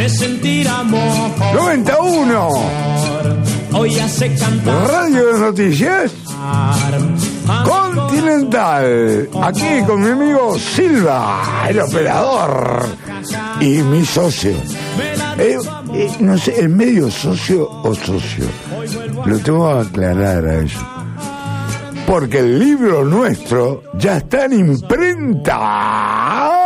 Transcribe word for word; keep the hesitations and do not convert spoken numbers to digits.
noventa y uno. Hoy hace cantar. Radio de Noticias Continental. Aquí con mi amigo Silva, el operador, y mi socio. Eh, eh, no sé, ¿el medio socio o socio? Lo tengo que aclarar a eso. Porque el libro nuestro ya está en imprenta.